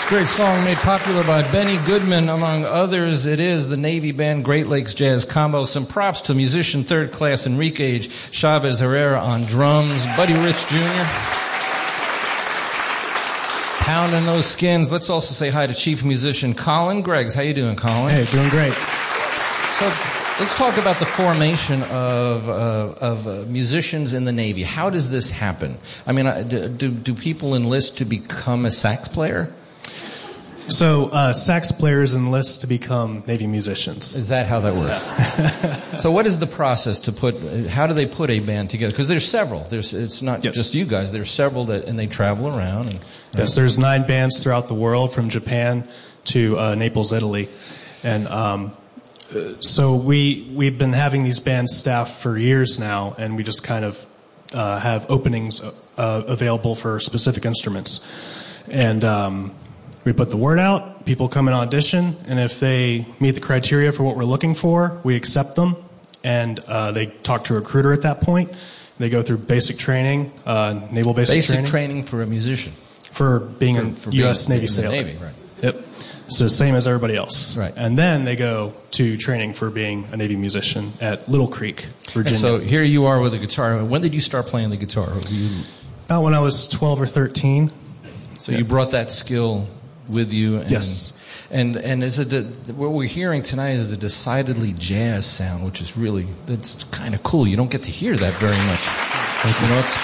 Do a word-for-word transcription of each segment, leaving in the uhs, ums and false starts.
Great song made popular by Benny Goodman, among others. It is the Navy Band Great Lakes Jazz Combo. Some props to musician third class Enrique Chavez Herrera on drums, Buddy Rich Junior pounding those skins. Let's also say hi to chief musician Colin Greggs. How you doing, Colin? Hey, doing great. So let's talk about the formation of uh, of uh, musicians in the Navy. How does this happen? I mean, uh, do do people enlist to become a sax player? So uh, sax players enlist to become Navy musicians. Is that how that works? So what is the process to put, how do they put a band together? Because there's several. There's, it's not yes. just you guys. There's several that, and they travel around. And, right? Yes, there's nine bands throughout the world, from Japan to uh, Naples, Italy. And um, so we, we've been having these bands staffed for years now, and we just kind of uh, have openings uh, available for specific instruments. And um, we put the word out, people come and audition, and if they meet the criteria for what we're looking for, we accept them, and uh, they talk to a recruiter at that point. They go through basic training, uh, naval basic, basic training. Basic training for a musician. For being for, a for U S being Navy sailor. Navy, right. Yep. So same as everybody else. Right. And then they go to training for being a Navy musician at Little Creek, Virginia. And so here you are with a guitar. When did you start playing the guitar? You... About when I was twelve or thirteen. So yeah. You brought that skill with you. And, yes. And and is it de- what we're hearing tonight is a decidedly jazz sound, which is really, that's kind of cool. You don't get to hear that very much. You know, it's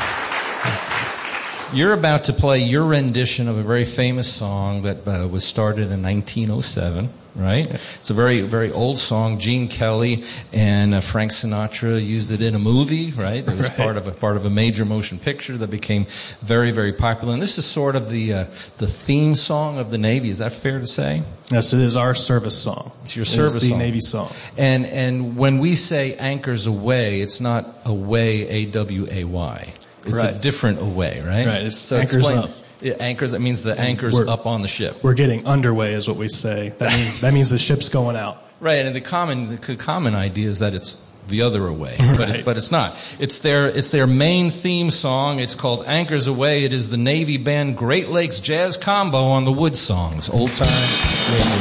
fun. You're about to play your rendition of a very famous song that uh, was started in nineteen oh seven, right? It's a very, very old song. Gene Kelly and uh, Frank Sinatra used it in a movie, right? It was right. part of a part of a major motion picture that became very, very popular. And this is sort of the uh, the theme song of the Navy. Is that fair to say? Yes, it is our service song. It's your service it's the song. Navy song. And and when we say anchors away, it's not away, A W A Y. It's right. a different away, right? Right. It's so anchors explain, up. It anchors. That means the anchor's we're, up on the ship. We're getting underway, is what we say. That means that means the ship's going out. Right. And the common the common idea is that it's the other away, right. but it, but it's not. It's their it's their main theme song. It's called Anchors Away. It is the Navy Band Great Lakes Jazz Combo on the Wood Songs, old time radio.